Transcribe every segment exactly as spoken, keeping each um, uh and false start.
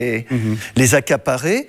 et mmh. les accaparer.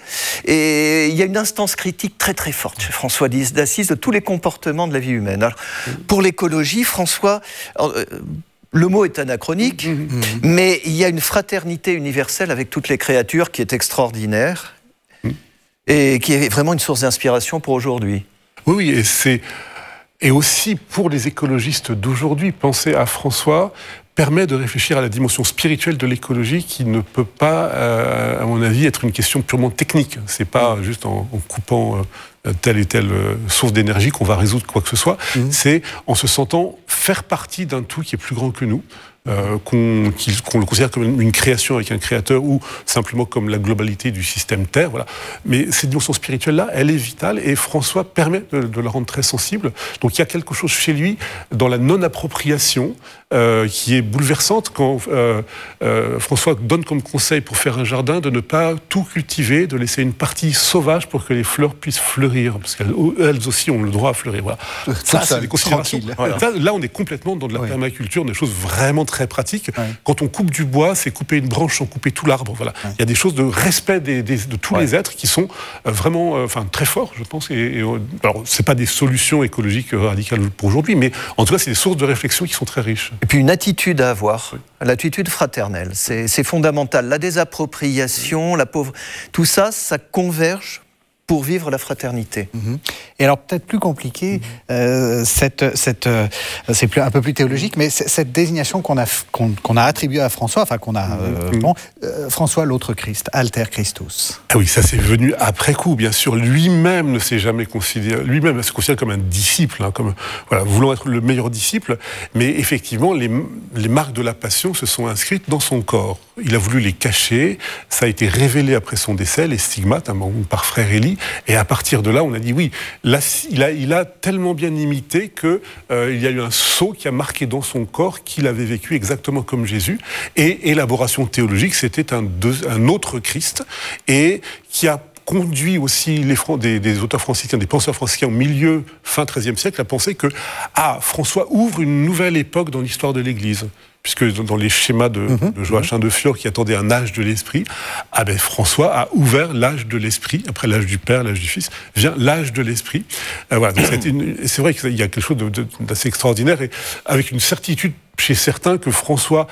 Et il y a une instance critique très très forte chez François d'Assise de tous les comportements de la vie humaine. Alors, pour l'écologie, François, euh, le mot est anachronique, mmh. mais il y a une fraternité universelle avec toutes les créatures qui est extraordinaire mmh. et qui est vraiment une source d'inspiration pour aujourd'hui. Oui, oui, et c'est et aussi pour les écologistes d'aujourd'hui, penser à François permet de réfléchir à la dimension spirituelle de l'écologie qui ne peut pas, euh, à mon avis, être une question purement technique. C'est pas juste en, en coupant euh, telle et telle euh, source d'énergie qu'on va résoudre quoi que ce soit. Mmh. C'est en se sentant faire partie d'un tout qui est plus grand que nous. Euh, qu'on, qu'on le considère comme une création avec un créateur ou simplement comme la globalité du système Terre. Voilà. Mais cette dimension spirituelle-là, elle est vitale et François permet de, de la rendre très sensible. Donc il y a quelque chose chez lui dans la non-appropriation euh, qui est bouleversante quand euh, euh, François donne comme conseil pour faire un jardin de ne pas tout cultiver, de laisser une partie sauvage pour que les fleurs puissent fleurir, parce qu'elles elles aussi ont le droit à fleurir. Voilà. Ça, ça, c'est des considérations. Voilà. Là, là, on est complètement dans de la oui. permaculture, des choses vraiment très pratique. Ouais. Quand on coupe du bois, c'est couper une branche sans couper tout l'arbre. Voilà. Ouais. Il y a des choses de respect des, des, de tous ouais. les êtres qui sont euh, vraiment euh, enfin, très forts, je pense. Et, et, alors, ce n'est pas des solutions écologiques radicales pour aujourd'hui, mais en tout cas, c'est des sources de réflexion qui sont très riches. Et puis une attitude à avoir, oui. l'attitude fraternelle, c'est, c'est fondamental. La désappropriation, la pauvre... tout ça, ça converge pour vivre la fraternité. Mmh. Et alors, peut-être plus compliqué, mmh. euh, cette, cette, euh, c'est plus, un peu plus théologique, mais cette désignation qu'on a, qu'on, qu'on a attribuée à François, enfin qu'on a... Euh, mmh. bon, euh, François l'autre Christ, Alter Christus. Ah oui, ça c'est venu après coup, bien sûr. Lui-même ne s'est jamais considéré... Lui-même se considère comme un disciple, hein, comme, voilà, voulant être le meilleur disciple, mais effectivement, les, les marques de la passion se sont inscrites dans son corps. Il a voulu les cacher, ça a été révélé après son décès, les stigmates, hein, par Frère Élie, et à partir de là, on a dit oui, là, il, a, il a tellement bien imité qu'il euh, y a eu un sceau qui a marqué dans son corps qu'il avait vécu exactement comme Jésus. Et élaboration théologique, c'était un, deux, un autre Christ, et qui a conduit aussi les, des, des auteurs franciscains, des penseurs franciscains au milieu, fin treizième siècle, à penser que ah, François ouvre une nouvelle époque dans l'histoire de l'Église. Puisque dans les schémas de, mmh, de Joachim de Fiore qui attendait un âge de l'esprit, ah ben François a ouvert l'âge de l'esprit, après l'âge du Père, l'âge du Fils, vient l'âge de l'esprit. Euh, voilà, donc c'est, une, c'est vrai qu'il y a quelque chose de, de, d'assez extraordinaire, et avec une certitude chez certains que François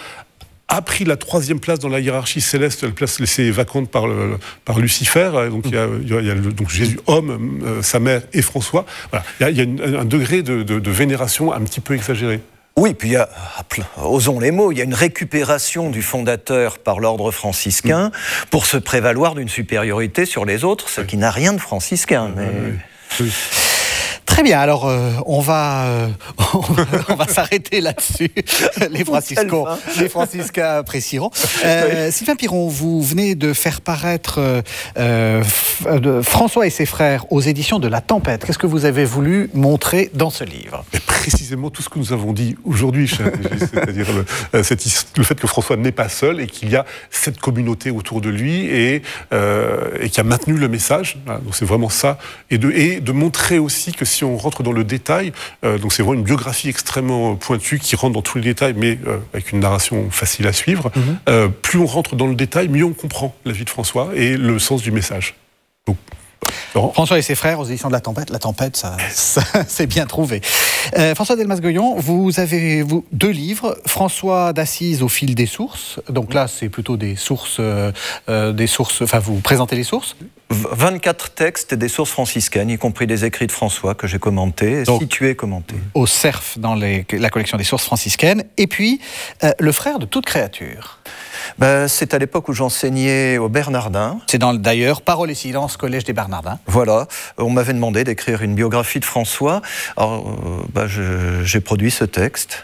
a pris la troisième place dans la hiérarchie céleste, la place laissée vacante par, le, par Lucifer. Donc il y a, il y a le, donc Jésus, homme, euh, sa mère et François. Voilà, il y a, il y a une, un degré de, de, de vénération un petit peu exagéré. Oui, puis il y a, osons les mots, il y a une récupération du fondateur par l'ordre franciscain mmh. pour se prévaloir d'une supériorité sur les autres, ce oui. qui n'a rien de franciscain. Mais... Oui, oui. Oui. Très bien, alors euh, on, va, euh, on, va, on va s'arrêter là-dessus. Les franciscains, les franciscains apprécieront. Euh, oui. Sylvain Piron, vous venez de faire paraître euh, de François et ses frères aux éditions de La Tempête. Qu'est-ce que vous avez voulu montrer dans ce livre ? Mais précisément tout ce que nous avons dit aujourd'hui, cher Régis, c'est-à-dire le, cette, le fait que François n'est pas seul et qu'il y a cette communauté autour de lui et, euh, et qui a maintenu le message. Donc c'est vraiment ça. Et de, et de montrer aussi que si on rentre dans le détail, euh, donc c'est vraiment une biographie extrêmement pointue qui rentre dans tous les détails, mais euh, avec une narration facile à suivre. Mm-hmm. Euh, plus on rentre dans le détail, mieux on comprend la vie de François et le sens du message. Donc, Laurent. François et ses frères aux éditions de La Tempête. La Tempête, ça, ça c'est bien trouvé. Euh, François Delmas-Goyon, vous avez vous, deux livres. François d'Assise au fil des sources. Donc là, c'est plutôt des sources, euh, des sources. Enfin, vous présentez les sources. vingt-quatre textes des sources franciscaines, y compris des écrits de François que j'ai commentés, donc, situés et commentés. Au Cerf, dans les, la collection des sources franciscaines. Et puis, euh, le frère de toute créature. Ben, c'est à l'époque où j'enseignais au Bernardin. C'est dans, d'ailleurs, Parole et silence, Collège des Bernardins. Voilà, on m'avait demandé d'écrire une biographie de François. Alors, euh, ben, je, j'ai produit ce texte.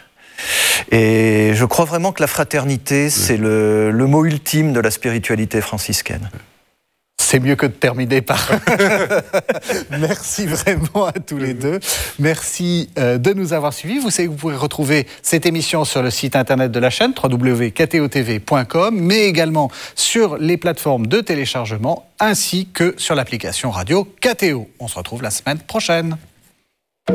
Et je crois vraiment que la fraternité, oui. c'est le, le mot ultime de la spiritualité franciscaine. C'est mieux que de terminer par... Merci vraiment à tous les deux. Merci euh, de nous avoir suivis. Vous savez que vous pourrez retrouver cette émission sur le site internet de la chaîne, w w w point k t o t v point com, mais également sur les plateformes de téléchargement, ainsi que sur l'application radio K T O. On se retrouve la semaine prochaine.